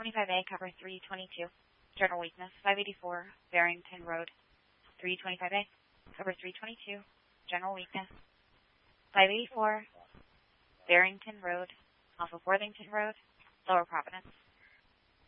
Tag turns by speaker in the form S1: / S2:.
S1: 325A, cover 322. General weakness, 584 Barrington Road. 325A, cover 322. General weakness, 584 Barrington Road, off of Worthington Road, Lower Providence.